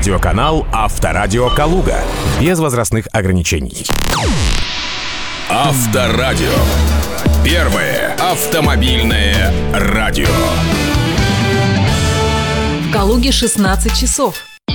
Радиоканал «Авторадио Калуга». Без возрастных ограничений. Авторадио. Первое автомобильное радио. В Калуге 16 часов.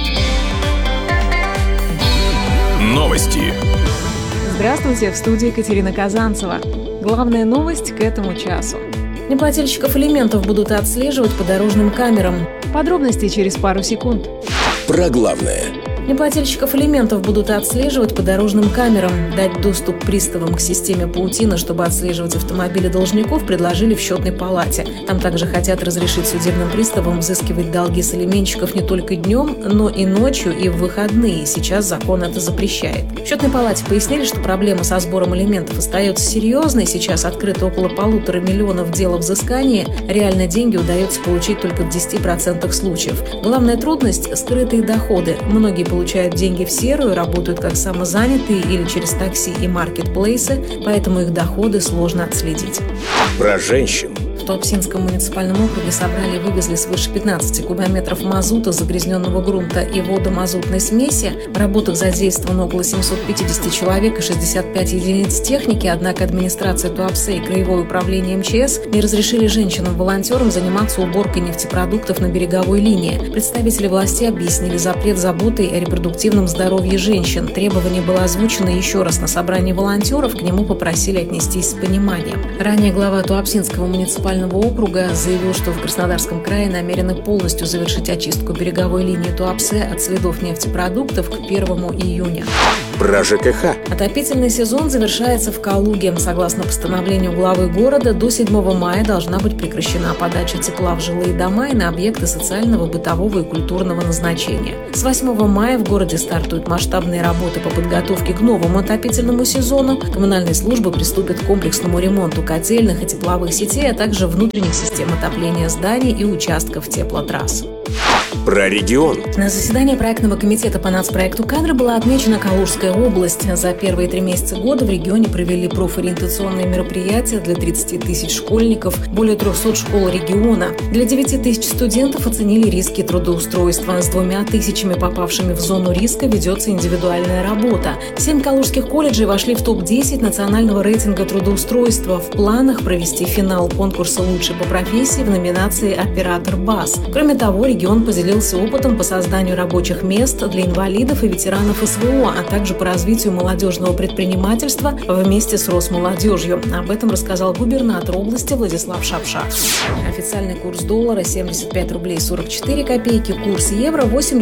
Новости. Здравствуйте, в студии Екатерина Казанцева. Главная новость к этому часу. Неплательщиков алиментов будут отслеживать по дорожным камерам. Подробности через пару секунд. Про главное. Неплательщиков алиментов будут отслеживать по дорожным камерам. Дать доступ приставам к системе паутина, чтобы отслеживать автомобили должников, предложили в счетной палате. Там также хотят разрешить судебным приставам взыскивать долги с алиментщиков не только днем, но и ночью и в выходные. Сейчас закон это запрещает. В счетной палате пояснили, что проблема со сбором алиментов остается серьезной. Сейчас открыто около 1,5 миллиона дел взыскания. Реально деньги удается получить только в 10% случаев. Главная трудность – скрытые доходы. Многие получают деньги в серую, работают как самозанятые или через такси и маркетплейсы, поэтому их доходы сложно отследить. Про женщин. В Туапсинском муниципальном округе собрали и вывезли свыше 15 кубометров мазута, загрязненного грунта и водомазутной смеси. В работах задействовано около 750 человек и 65 единиц техники, однако администрация Туапсе и Краевое управление МЧС не разрешили женщинам-волонтерам заниматься уборкой нефтепродуктов на береговой линии. Представители властей объяснили запрет заботой о репродуктивном здоровье женщин. Требование было озвучено еще раз на собрании волонтеров, к нему попросили отнестись с пониманием. Ранее глава Туапсинского муниципального округа заявил, что в Краснодарском крае намерены полностью завершить очистку береговой линии Туапсе от следов нефтепродуктов к 1 июня. Про ЖКХ. Отопительный сезон завершается в Калуге. Согласно постановлению главы города, до 7 мая должна быть прекращена подача тепла в жилые дома и на объекты социального, бытового и культурного назначения. С 8 мая в городе стартуют масштабные работы по подготовке к новому отопительному сезону. Коммунальные службы приступят к комплексному ремонту котельных и тепловых сетей, а также внутренних систем отопления зданий и участков теплотрасс. Про регион. На заседании проектного комитета по нацпроекту «Кадры» была отмечена Калужская область. За первые 3 месяца года в регионе провели профориентационные мероприятия для 30 тысяч школьников, более 300 школ региона. Для 9 тысяч студентов оценили риски трудоустройства. С 2 тысячами попавшими в зону риска ведется индивидуальная работа. 7 калужских колледжей вошли в топ-10 национального рейтинга трудоустройства. В планах провести финал конкурса «Лучший по профессии» в номинации «Оператор БАС». Кроме того, регион поделился опытом по созданию рабочих мест для инвалидов и ветеранов СВО, а также по развитию молодежного предпринимательства вместе с Росмолодежью. Об этом рассказал губернатор области Владислав Шапша. Официальный курс доллара 75 рублей 44 копейки, курс евро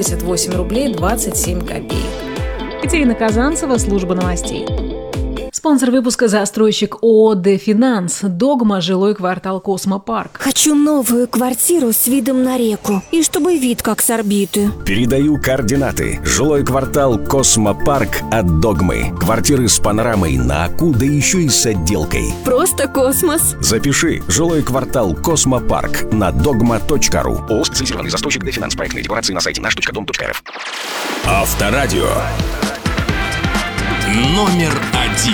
88 рублей 27 копеек. Екатерина Казанцева, служба новостей. Спонсор выпуска — застройщик ООО «Дефинанс». «Догма», жилой квартал «Космопарк». Хочу новую квартиру с видом на реку. И чтобы вид как с орбиты. Передаю координаты. Жилой квартал «Космопарк» от «Догмы». Квартиры с панорамой на Аку, да еще и с отделкой. Просто космос. Запиши. Жилой квартал «Космопарк» на dogma.ru. ООО «Специализированный застройщик «Дефинанс». Проектные декларации на сайте наш.дом.рф. Авторадио. Номер 1.